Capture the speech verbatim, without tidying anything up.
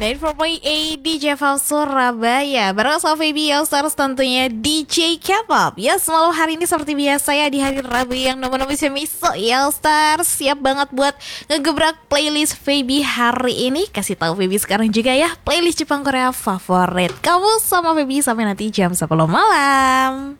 sembilan puluh empat koma delapan D J Fab Surabaya bareng sama Feby All-Stars tentunya D J K-pop. Ya, semalam hari ini seperti biasa ya, di hari Rabu yang nomor-nomor miso ya All-Stars. Siap banget buat ngegebrak playlist Feby hari ini. Kasih tahu Feby sekarang juga ya, playlist Jepang Korea favorit kamu sama Feby sampai nanti jam sepuluh malam.